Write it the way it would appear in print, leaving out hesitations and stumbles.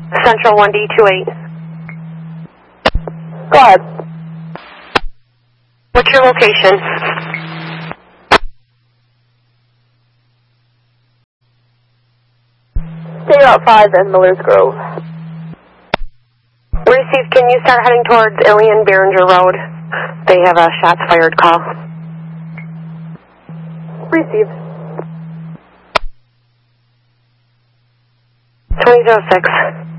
Central 1D28. Go ahead. What's your location? Stay Route 5 and Miller's Grove. Received. Can you start heading towards Ilian Behringer Road? They have a shots fired call. Received. 2006.